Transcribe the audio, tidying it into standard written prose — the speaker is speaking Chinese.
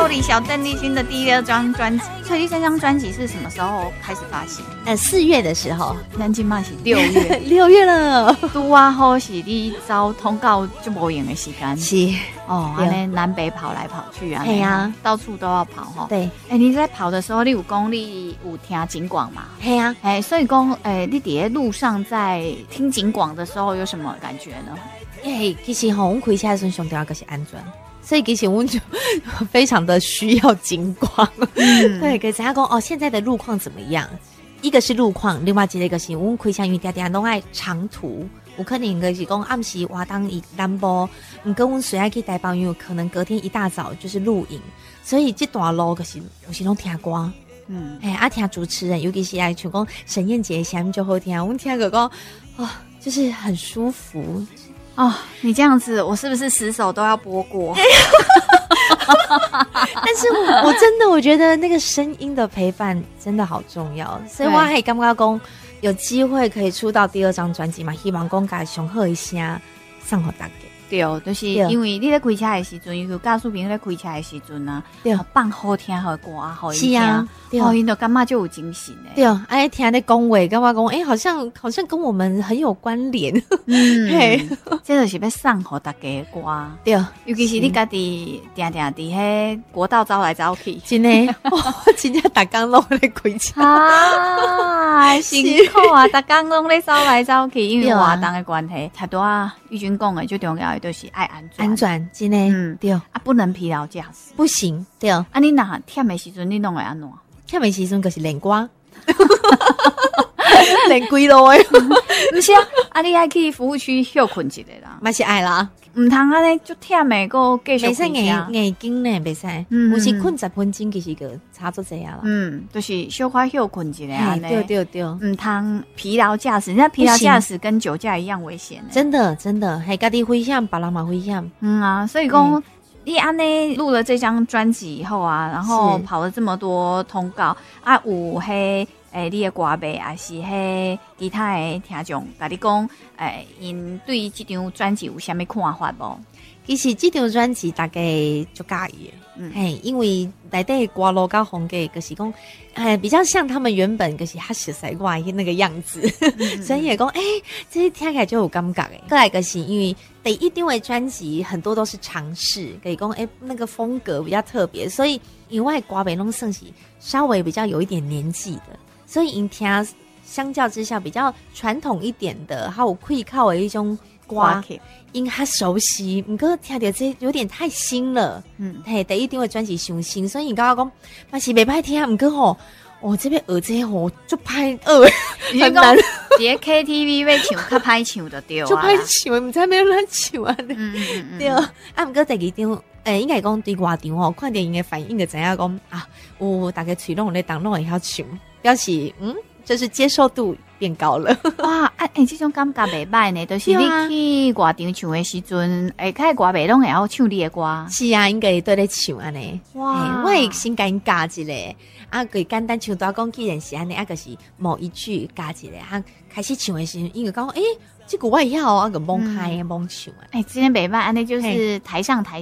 后里小邓丽君的第2张专辑，所以这张专辑是什么时候开始发行 ？4月的时候， 咱今嘛是6月 ，6月了。 拄啊好是你招通告就无用的时间， 是哦，安尼南北跑来跑去啊， 对啊， 到处都要跑哈。 对， 你在跑的时候，你有讲你有听警广嘛？ 对啊， 所以讲你在路上在听警广的时候有什么感觉呢？ 其实我们开车的时候上重要就是安全。所以其实我们就非常的需要警广，对，给大家讲现在的路况怎么样？一个是路况，另外一个是我们开车因为常常拢爱长途，有可能就是讲暗时活动以南部，不过我们虽然去台北，因为可能隔天一大早就是露营，所以这段路就是有时拢听歌。听主持人，尤其是像讲沈燕姐声音就好听，我们听个讲就是很舒服。 你这样子，我是不是10首都要播过？ 但是我真的我觉得那个声音的陪伴真的好重要，所以我还感觉讲有机会可以出到第2张专辑嘛，希望讲把上好一声送给大家。 对，就是因为你在开车的时阵，有驾驶朋友在开车的时阵啊，放好听好歌好听，是啊，因就感觉就有精神的。 对，听你讲话，感觉讲好像跟我们很有关联。 这就是要送给大家的歌。对，尤其是你家己定定伫迄国道走来走去， 真的，真正大家拢在开车辛苦啊！大家拢在走来走去，因为活动的关系，太多啊。玉君讲的最重要的就是爱安全， 安全真的，对不能疲劳驾驶， 不行，对你若忝的时阵，你弄会安怎？ 忝的时阵就是练歌。练几路的， 不是你还去服务区休困一下啦， 嘛是爱啦， 唔通安尼就忝的，个继续开车， 眼睛呢袂使，有时困10分钟，其实个差不多这样啦， 就是小可休困一下安尼， 对， 唔通疲劳驾驶，人家疲劳驾驶跟酒驾一样危险， 真的，还家己危险，别人嘛危险， 所以讲。你安尼录了这张专辑以后啊，然后跑了这么多通告啊，有迄你的歌迷还是迄其他的听众，甲你讲因对这张专辑有啥物看法无？ 其实这张专辑大概就介意的，因为内底的歌路跟风格就是讲，比较像他们原本就是他写在外那个样子，所以也讲，这听起来就有感觉诶。再来个是因为第1张的专辑很多都是尝试，可以讲，那个风格比较特别，所以因为歌迷拢算是稍微比较有一点年纪的，所以因听相较之下比较传统一点的，还有会靠的一种歌。因他熟悉，不过听到这有点太新了。第1张的专辑伤新，所以你刚刚讲，嘛是袂歹听，不过这边学这就歹学，很难。 在 KTV 要唱，较歹唱就对啊， 就歹唱，唔知要乱唱啊。对，不过第2张，应该讲对外场看到因的反应就知影讲有大家嘴拢咧动，拢会晓唱，表示就是接受度变高了。 哇，这种感觉袂歹呢，就是你去外场唱的时阵，看歌迷拢会晓唱你的歌。 是啊，应该对咧唱安尼。哇，我会先甲因加一个，可以简单唱大讲，既然是安尼，就是某一句加一个，开始唱的时候，因为讲这个我也要个蒙开蒙唱。 今天袂歹，安尼就是台上台